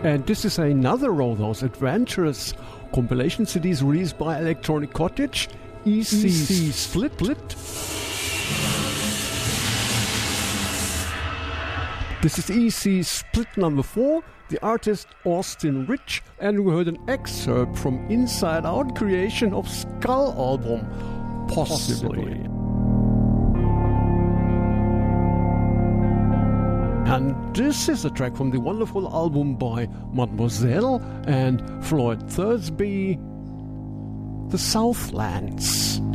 And this is another of those adventurous compilation CDs released by Electronic Cottage, EC Split. This is EC Split number 4, the artist Austin Rich, and we heard an excerpt from Inside Out creation of Skull album, Possibly. And this is a track from the wonderful album by Mademoiselle and Floyd Thursby, The Southlands.